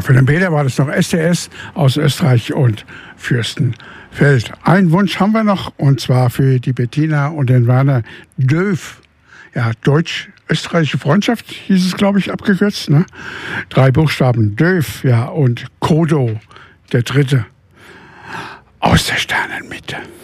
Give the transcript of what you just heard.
für den Peter war das noch STS aus Österreich und Fürstenfeld. Einen Wunsch haben wir noch, und zwar für die Bettina und den Werner Döf. Ja, deutsch-österreichische Freundschaft hieß es, glaube ich, abgekürzt. Ne? 3 Buchstaben, Döf, ja, und Kodo, der dritte, aus der Sternenmitte.